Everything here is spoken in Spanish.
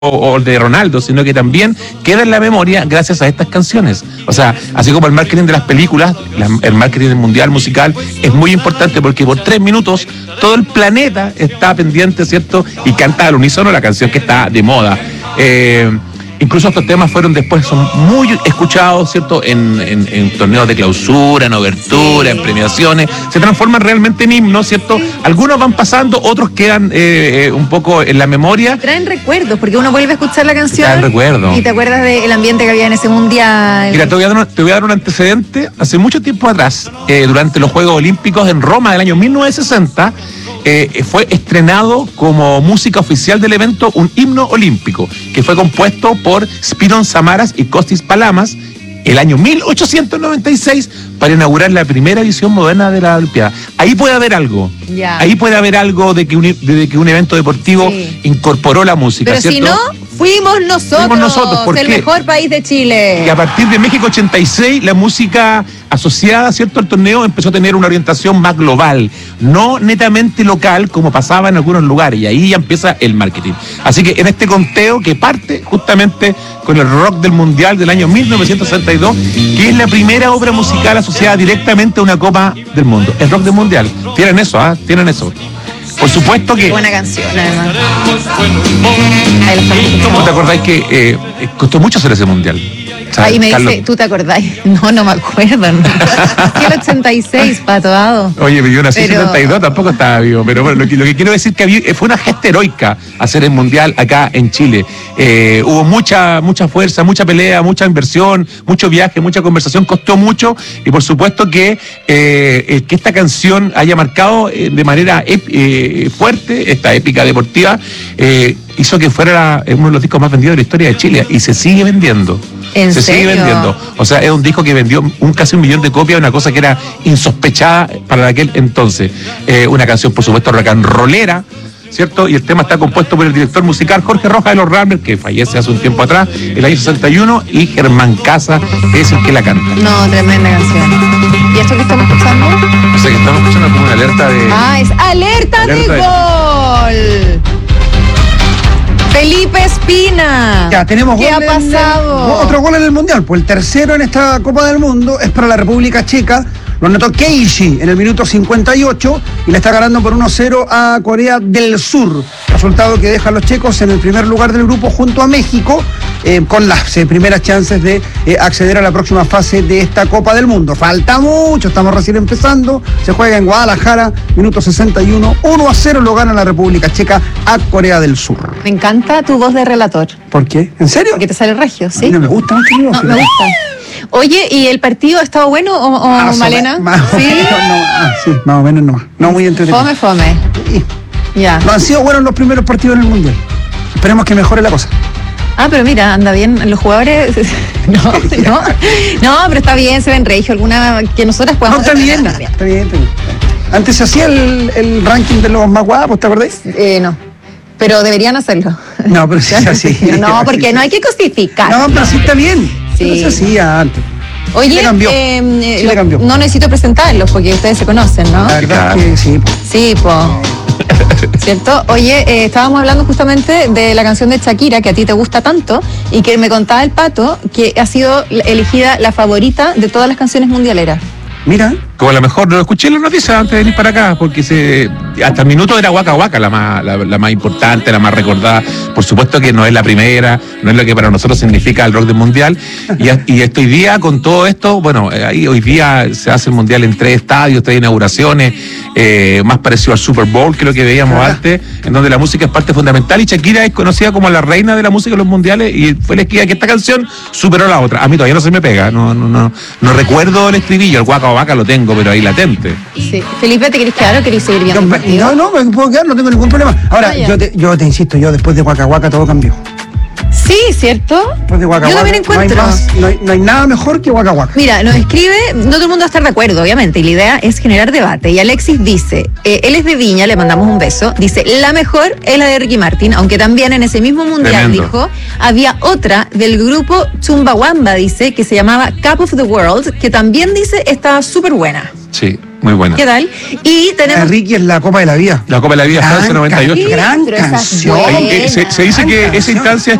o de Ronaldo, sino que también queda en la memoria gracias a estas canciones. O sea, así como el marketing de las películas, el marketing mundial musical es muy importante porque por 3 minutos todo el planeta está pendiente, ¿cierto? Y canta al unísono la canción que está de moda. Incluso estos temas son muy escuchados, ¿cierto? En torneos de clausura, en obertura, en premiaciones. Se transforman realmente en himnos, ¿cierto? Algunos van pasando, otros quedan un poco en la memoria. Traen recuerdos, porque uno vuelve a escuchar la canción. Traen recuerdos. Y te acuerdas del ambiente que había en ese mundial. Mira, te voy a dar un antecedente. Hace mucho tiempo atrás, durante los Juegos Olímpicos en Roma del año 1960, fue estrenado como música oficial del evento un himno olímpico que fue compuesto por Spiros Samaras y Kostis Palamas el año 1896 para inaugurar la primera edición moderna de la Olimpiada. Ahí puede haber algo. Ya. Ahí puede haber algo de que un evento deportivo incorporó la música. Pero ¿cierto? si no, fuimos nosotros ¿por el qué? mejor país de Chile. Y a partir de México 86, la música asociada, ¿cierto?, al torneo empezó a tener una orientación más global, no netamente local como pasaba en algunos lugares, y ahí ya empieza el marketing. Así que en este conteo que parte justamente con el rock del Mundial del año 1962, que es la primera obra musical asociada directamente a una Copa del Mundo, el rock del Mundial. Tienen eso, tienen eso. Por supuesto que... Buena canción, además. ¿Cómo te acordáis que costó mucho hacer ese Mundial? Ahí me Carlos... dice, ¿tú te acordáis? No me acuerdo. ¿No? Sí, el 86, Patoado. Oye, yo nací en 72, tampoco estaba vivo, pero bueno, lo que quiero decir que fue una gesta heroica hacer el Mundial acá en Chile. Hubo mucha fuerza, mucha pelea, mucha inversión, mucho viaje, mucha conversación, costó mucho, y por supuesto que esta canción haya marcado de manera fuerte esta épica deportiva, hizo que fuera uno de los discos más vendidos de la historia de Chile, y se sigue vendiendo. ¿En serio? Sigue vendiendo. O sea, es un disco que vendió casi 1 millón de copias, una cosa que era insospechada para aquel entonces. Una canción, por supuesto, rock and rollera, ¿cierto? Y el tema está compuesto por el director musical Jorge Rojas de los Ramblers, que fallece hace un tiempo atrás, el año 61, y Germán Casa es el que la canta. No, tremenda canción. ¿Y esto que estamos escuchando? O sea, que estamos escuchando como una alerta de... Es alerta de gol. Felipe Espina. Ya, tenemos ¿Qué ha pasado? Otro gol en el Mundial, pues el tercero en esta Copa del Mundo es para la República Checa. Lo anotó Keishi en el minuto 58 y le está ganando por 1-0 a Corea del Sur. Resultado que deja a los checos en el primer lugar del grupo junto a México, con las primeras chances de acceder a la próxima fase de esta Copa del Mundo. Falta mucho, estamos recién empezando. Se juega en Guadalajara, minuto 61. 1-0 lo gana la República Checa a Corea del Sur. Me encanta tu voz de relator. ¿Por qué? ¿En serio? Porque te sale regio, ¿sí? A mí no me gusta mucho mi voz. No, me gusta. Oye, ¿y el partido ha estado bueno o Malena? ¿Sí? Sí, más o menos no. No muy entretenido. Fome. Sí. Ya. No han sido buenos los primeros partidos en el Mundial. Esperemos que mejore la cosa. Pero mira, anda bien. Los jugadores... No, pero está bien, se ven regio. Alguna que nosotras podamos... No, está bien. Antes se hacía el ranking de los más guapos, ¿te acordás? No. Pero deberían hacerlo. No, pero sí es así. No, porque no hay que justificar. No, pero sí está bien. Sí. Eso se hacía antes. Oye, Chile cambió. No necesito presentarlos porque ustedes se conocen, ¿no? La verdad es que sí. Sí, ¿cierto? Oye, estábamos hablando justamente de la canción de Shakira, que a ti te gusta tanto, y que me contaba el Pato que ha sido elegida la favorita de todas las canciones mundialeras. Mira. Como la mejor, lo escuché en la noticia antes de venir para acá, porque hasta el minuto era Waka Waka la más importante, la más recordada. Por supuesto que no es la primera, no es lo que para nosotros significa el rock del Mundial. Y hoy día, con todo esto, bueno, ahí hoy día se hace el Mundial en 3 estadios, 3 inauguraciones, más parecido al Super Bowl que lo que veíamos antes, en donde la música es parte fundamental, y Shakira es conocida como la reina de la música de los mundiales, y fue elegida que esta canción superó la otra. A mí todavía no se me pega, no recuerdo el estribillo, el Waka Waka lo tengo, pero ahí latente. Sí. Felipe, ¿te querés quedar o querés seguir viendo el partido? No, me puedo quedar, no tengo ningún problema. Ahora, yo te insisto, después de Waka Waka todo cambió. Sí, ¿cierto? Después de Waka Yo Waka, también encuentro. No hay nada mejor que Waka Waka. Mira, nos escribe, no todo el mundo va a estar de acuerdo, obviamente, y la idea es generar debate. Y Alexis dice, él es de Viña, le mandamos un beso, dice, la mejor es la de Ricky Martin, aunque también en ese mismo mundial, dijo, había otra del grupo Chumbawamba, dice, que se llamaba Cup of the World, que también dice estaba súper buena. Sí. Muy buena. ¿Qué tal? Y tenemos... Ricky es la Copa de la Vida. La Copa de la Vida, Francia 98. Gran canción. Se dice que esa instancia